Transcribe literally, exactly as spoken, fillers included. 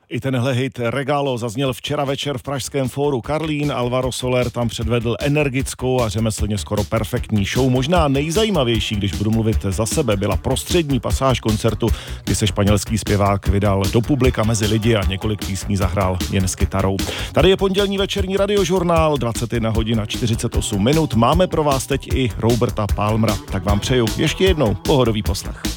I tenhle hit Regalo zazněl včera večer v pražském fóru Karlín. Alvaro Soler tam předvedl energickou a řemeslně skoro perfektní show. Možná nejzajímavější, když budu mluvit za sebe, byla prostřední pasáž koncertu, kdy se španělský zpěvák vydal do publika mezi lidi a několik písní zahrál jen s kytarou. Tady je pondělní večerní radiožurnál, dvacet jedna hodin a čtyřicet osm minut. Máme pro vás teď i Roberta Palmera, tak vám přeju ještě jednou pohodový poslech.